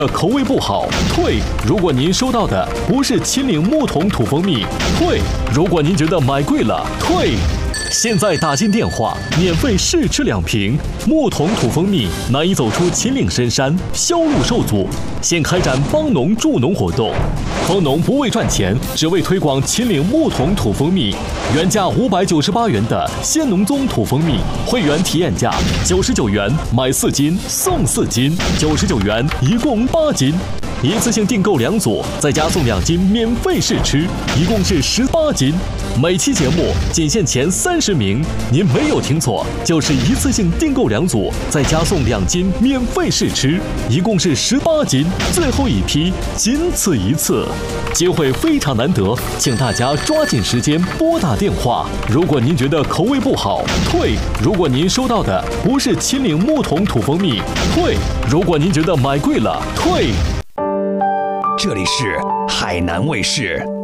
口味不好，退；如果您收到的不是秦岭木桶土蜂蜜，退；如果您觉得买贵了，退。现在打进电话，免费试吃2瓶木桶土蜂蜜，难以走出秦岭深山，销路受阻。现开展帮农助农活动，帮农不为赚钱，只为推广秦岭木桶土蜂蜜。原价598元的鲜农宗土蜂蜜，会员体验价99元，买4斤送4斤，99元一共8斤。一次性订购2组，再加送2斤免费试吃，一共是18斤。每期节目仅限前30名，您没有听错，就是一次性订购2组，再加送2斤免费试吃，一共是18斤。最后一批，仅此一次，机会非常难得，请大家抓紧时间拨打电话。如果您觉得口味不好，退；如果您收到的不是秦岭木桶土蜂蜜，退；如果您觉得买贵了，退。 这里是海南卫视。